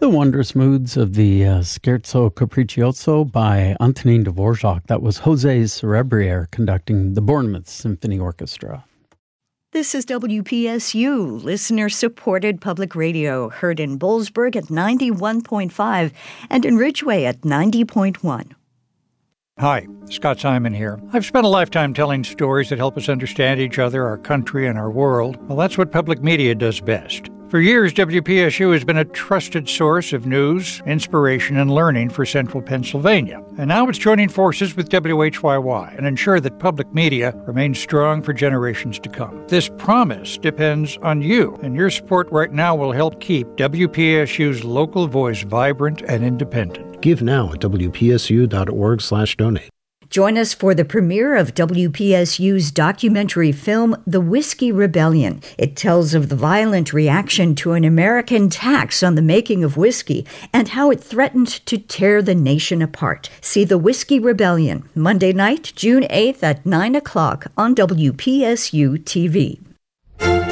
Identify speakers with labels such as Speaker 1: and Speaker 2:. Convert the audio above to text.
Speaker 1: The Wondrous Moods of the Scherzo Capriccioso by Antonin Dvorak. That was Jose Cerebriere conducting the Bournemouth Symphony Orchestra.
Speaker 2: This is WPSU, listener-supported public radio, heard in Boalsburg at 91.5 and in Ridgeway at 90.1.
Speaker 3: Hi, Scott Simon here. I've spent a lifetime telling stories that help us understand each other, our country, and our world. Well, that's what public media does best. For years, WPSU has been a trusted source of news, inspiration, and learning for central Pennsylvania. And now it's joining forces with WHYY and ensure that public media remains strong for generations to come. This promise depends on you, and your support right now will help keep WPSU's local voice vibrant and independent.
Speaker 4: Give now at wpsu.org/donate.
Speaker 2: Join us for the premiere of WPSU's documentary film, The Whiskey Rebellion. It tells of the violent reaction to an American tax on the making of whiskey and how it threatened to tear the nation apart. See The Whiskey Rebellion, Monday night, June 8th at 9 o'clock on WPSU TV.